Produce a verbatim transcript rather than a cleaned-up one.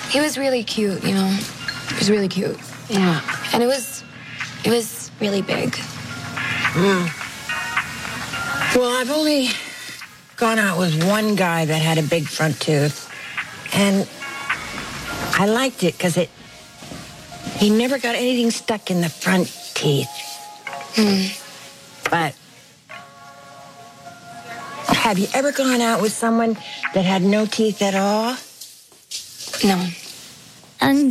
He was really cute, you know. He was really cute. Yeah. And it was, it was really big. Mm. Well, I've only gone out with one guy that had a big front tooth. And I liked it because it, he never got anything stuck in the front teeth. Hmm. But have you ever gone out with someone that had no teeth at all? No. Ang